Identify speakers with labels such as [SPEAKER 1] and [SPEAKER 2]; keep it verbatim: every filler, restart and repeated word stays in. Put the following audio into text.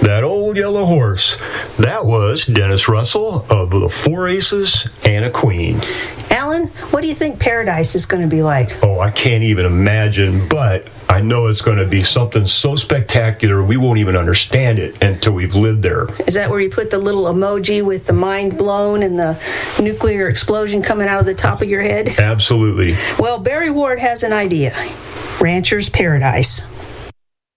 [SPEAKER 1] That old yellow horse. That was Dennis Russell of the Four Aces and a Queen.
[SPEAKER 2] Alan, what do you think paradise is going to be like?
[SPEAKER 1] Oh, I can't even imagine, but I know it's going to be something so spectacular we won't even understand it until we've lived there.
[SPEAKER 2] Is that where you put the little emoji with the mind blown and the nuclear explosion coming out of the top of your head?
[SPEAKER 1] Absolutely.
[SPEAKER 2] Well, Barry Ward has an idea. Rancher's Paradise.